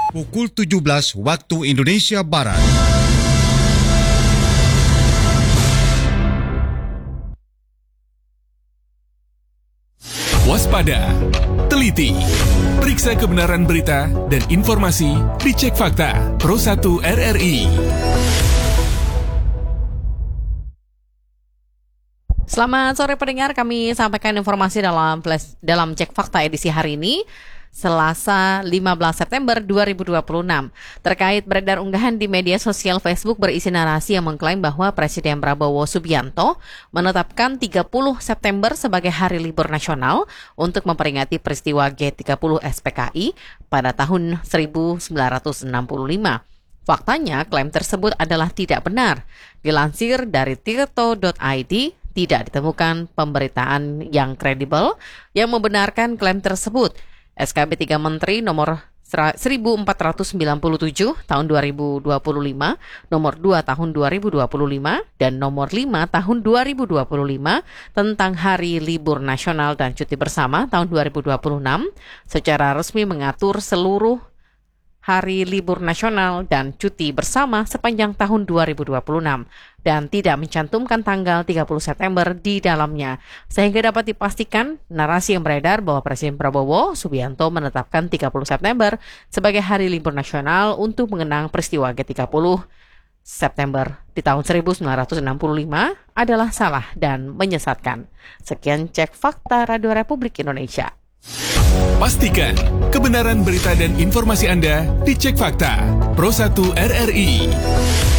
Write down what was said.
Pukul 17 waktu Indonesia Barat. Waspada, teliti, periksa kebenaran berita dan informasi di Cek Fakta Pro 1 RRI. Selamat sore pendengar, kami sampaikan informasi dalam Cek Fakta edisi hari ini, Selasa 15 September 2026. Terkait beredar unggahan di media sosial Facebook berisi narasi yang mengklaim bahwa Presiden Prabowo Subianto menetapkan 30 September sebagai hari libur nasional untuk memperingati peristiwa G30 SPKI pada tahun 1965. Faktanya, klaim tersebut adalah tidak benar. Dilansir dari tirto.id, tidak ditemukan pemberitaan yang kredibel yang membenarkan klaim tersebut. SKB 3 Menteri nomor 1497 tahun 2025, nomor 2 tahun 2025, dan nomor 5 tahun 2025 tentang Hari Libur Nasional dan Cuti Bersama tahun 2026 secara resmi mengatur seluruh Hari Libur Nasional dan Cuti Bersama sepanjang tahun 2026 dan tidak mencantumkan tanggal 30 September di dalamnya, sehingga dapat dipastikan narasi yang beredar bahwa Presiden Prabowo Subianto menetapkan 30 September sebagai Hari Libur Nasional untuk mengenang peristiwa G30 September di tahun 1965 adalah salah dan menyesatkan. Sekian Cek Fakta Radio Republik Indonesia. Pastikan kebenaran berita dan informasi Anda di Cek Fakta Pro 1 RRI.